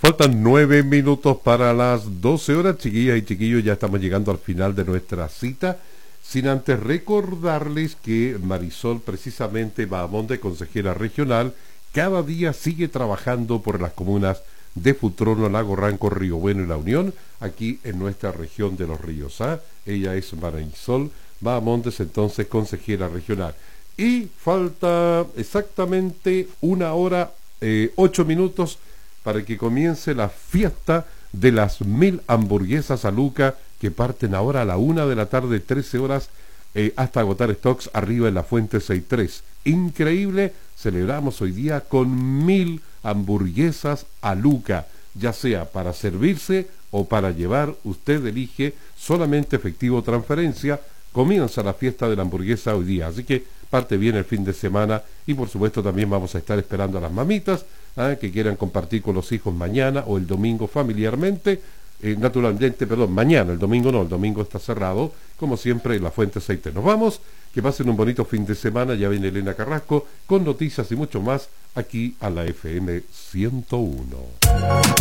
Faltan 9 minutos para las 12 horas, chiquillas y chiquillos, ya estamos llegando al final de nuestra cita, sin antes recordarles que Marisol, precisamente Bahamonde, consejera regional, cada día sigue trabajando por las comunas de Futrono, Lago Ranco, Río Bueno y La Unión, aquí en nuestra región de los ríos. Ella es Marisol Bahamondes, entonces consejera regional. Y falta exactamente 1 hora, 8 minutos para que comience la fiesta de las 1000 hamburguesas a Luca, que parten ahora a la 1 de la tarde, 13 horas, hasta agotar stocks arriba en la Fuente 63. Increíble, celebramos hoy día con 1000 hamburguesas a Luca, ya sea para servirse o para llevar, usted elige, solamente efectivo o transferencia. Comienza la fiesta de la hamburguesa hoy día, así que parte bien el fin de semana y por supuesto también vamos a estar esperando a las mamitas que quieran compartir con los hijos mañana o el domingo familiarmente, naturalmente, mañana, el domingo no, el domingo está cerrado, como siempre en la Fuente 63. Nos vamos, que pasen un bonito fin de semana, ya viene Elena Carrasco con noticias y mucho más aquí a la FM 101.